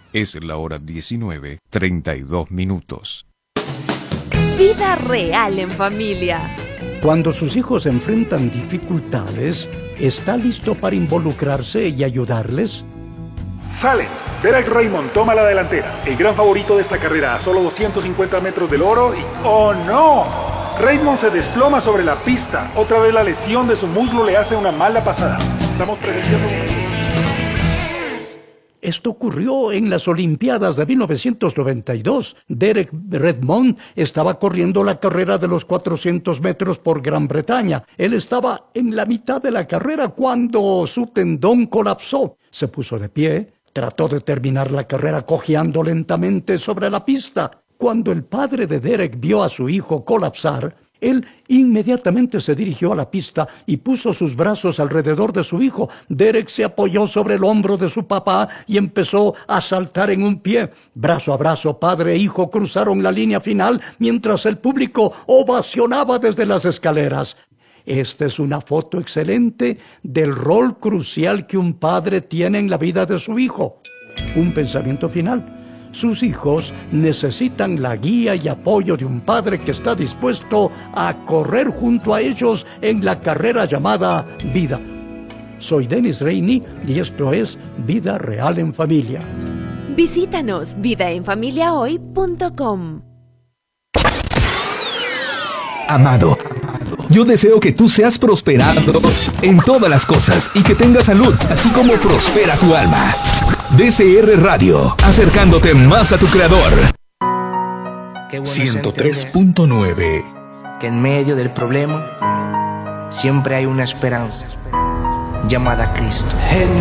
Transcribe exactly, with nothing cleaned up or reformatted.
Es la hora diecinueve, treinta y dos minutos. Vida real en familia. Cuando sus hijos enfrentan dificultades, ¿está listo para involucrarse y ayudarles? Salen. Derek Raymond toma la delantera. El gran favorito de esta carrera a solo doscientos cincuenta metros del oro y... ¡oh no! Raymond se desploma sobre la pista. Otra vez la lesión de su muslo le hace una mala pasada. Estamos presenciando... Esto ocurrió en las Olimpiadas de mil novecientos noventa y dos. Derek Redmond estaba corriendo la carrera de los cuatrocientos metros por Gran Bretaña. Él estaba en la mitad de la carrera cuando su tendón colapsó. Se puso de pie, trató de terminar la carrera cojeando lentamente sobre la pista. Cuando el padre de Derek vio a su hijo colapsar, él inmediatamente se dirigió a la pista y puso sus brazos alrededor de su hijo. Derek se apoyó sobre el hombro de su papá y empezó a saltar en un pie. Brazo a brazo, padre e hijo cruzaron la línea final mientras el público ovacionaba desde las escaleras. Esta es una foto excelente del rol crucial que un padre tiene en la vida de su hijo. Un pensamiento final. Sus hijos necesitan la guía y apoyo de un padre que está dispuesto a correr junto a ellos en la carrera llamada vida. Soy Dennis Rainey y esto es Vida Real en Familia. Visítanos vida en familia hoy punto com. Amado, yo deseo que tú seas prosperado en todas las cosas y que tengas salud, así como prospera tu alma. D C R Radio, acercándote más a tu creador. Bueno ciento tres punto nueve. Que en medio del problema siempre hay una esperanza llamada Cristo.